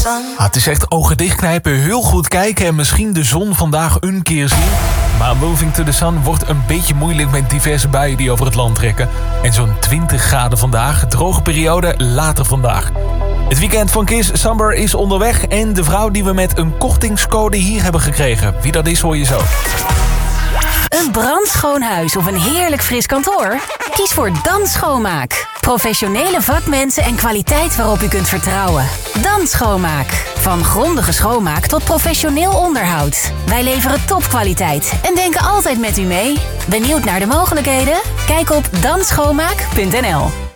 Het is echt ogen dichtknijpen, heel goed kijken en misschien de zon vandaag een keer zien. Maar Moving to the Sun wordt een beetje moeilijk met diverse buien die over het land trekken. En zo'n 20 graden vandaag, droge periode later vandaag. Het weekend van Kiss Summer is onderweg en de vrouw die we met een kortingscode hier hebben gekregen. Wie dat is hoor je zo. Een brandschoon huis of een heerlijk fris kantoor? Kies voor Dan Schoonmaak. Professionele vakmensen en kwaliteit waarop u kunt vertrouwen. Dan Schoonmaak. Van grondige schoonmaak tot professioneel onderhoud. Wij leveren topkwaliteit en denken altijd met u mee. Benieuwd naar de mogelijkheden? Kijk op danschoonmaak.nl.